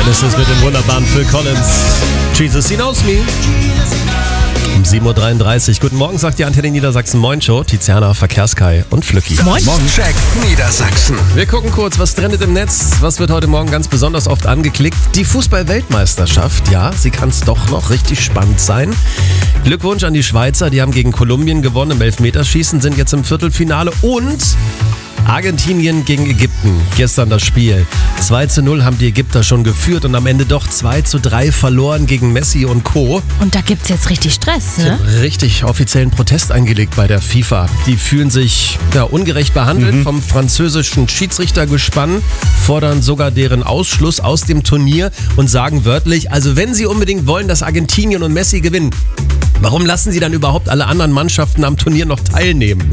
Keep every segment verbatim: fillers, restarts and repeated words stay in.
Genesis mit dem wunderbaren Phil Collins. Jesus, he knows me. Um sieben Uhr dreiunddreißig. Guten Morgen, sagt die Antenne Niedersachsen Moin Show. Tiziana, Verkehrskai und Flücki. Moin. Morgen. Check Niedersachsen. Wir gucken kurz, was trendet im Netz. Was wird heute Morgen ganz besonders oft angeklickt? Die Fußball-Weltmeisterschaft. Ja, sie kann es doch noch richtig spannend sein. Glückwunsch an die Schweizer. Die haben gegen Kolumbien gewonnen im Elfmeterschießen, sind jetzt im Viertelfinale. Und Argentinien gegen Ägypten. Gestern das Spiel. zwei zu null haben die Ägypter schon geführt und am Ende doch zwei zu drei verloren gegen Messi und Co. Und da gibt's jetzt richtig Stress, ne? Richtig offiziellen Protest eingelegt bei der FIFA. Die fühlen sich ja, ungerecht behandelt mhm. vom französischen Schiedsrichtergespann, fordern sogar deren Ausschluss aus dem Turnier und sagen wörtlich, also wenn sie unbedingt wollen, dass Argentinien und Messi gewinnen, warum lassen sie dann überhaupt alle anderen Mannschaften am Turnier noch teilnehmen?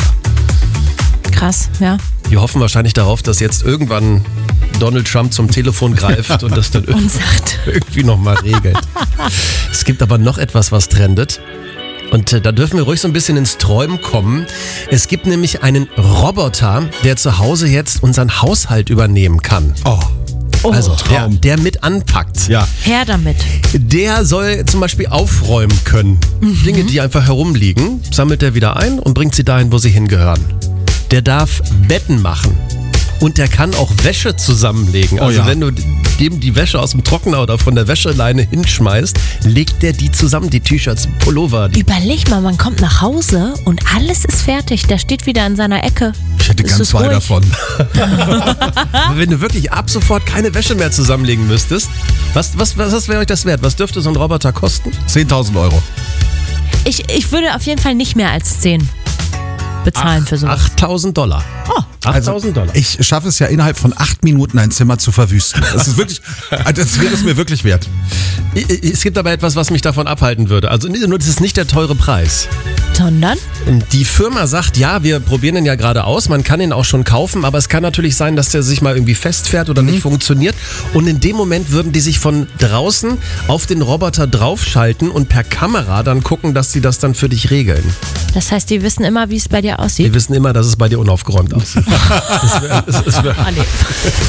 Krass, ja. Die hoffen wahrscheinlich darauf, dass jetzt irgendwann Donald Trump zum Telefon greift und das dann und sagt. irgendwie nochmal regelt. Es gibt aber noch etwas, was trendet. Und äh, da dürfen wir ruhig so ein bisschen ins Träumen kommen. Es gibt nämlich einen Roboter, der zu Hause jetzt unseren Haushalt übernehmen kann. Oh. Oh. Also der, der mit anpackt. Ja. Her damit. Der soll zum Beispiel aufräumen können. Mhm. Dinge, die einfach herumliegen, sammelt er wieder ein und bringt sie dahin, wo sie hingehören. Der darf Betten machen und der kann auch Wäsche zusammenlegen. Oh, also ja. wenn du dem die Wäsche aus dem Trockner oder von der Wäscheleine hinschmeißt, legt der die zusammen, die T-Shirts, Pullover. Die Überleg mal, man kommt nach Hause und alles ist fertig. Der steht wieder in seiner Ecke. Ich hätte Ist ganz es zwei ruhig? davon. Wenn du wirklich ab sofort keine Wäsche mehr zusammenlegen müsstest, was, was, was, was wäre euch das wert? Was dürfte so ein Roboter kosten? zehntausend Euro. Ich, ich würde auf jeden Fall nicht mehr als zehn bezahlen für sowas. achttausend Dollar. Oh. achttausend Dollar. Ich schaffe es ja innerhalb von acht Minuten ein Zimmer zu verwüsten. Das ist wirklich, das wäre es mir wirklich wert. Es gibt aber etwas, was mich davon abhalten würde. Also nur, das ist nicht der teure Preis. Sondern? Die Firma sagt, ja, wir probieren den ja gerade aus, man kann ihn auch schon kaufen, aber es kann natürlich sein, dass der sich mal irgendwie festfährt oder nicht funktioniert. Und in dem Moment würden die sich von draußen auf den Roboter draufschalten und per Kamera dann gucken, dass sie das dann für dich regeln. Das heißt, die wissen immer, wie es bei dir aussieht? Die wissen immer, dass es bei dir unaufgeräumt aussieht. Das wär, das wär Ah, nee.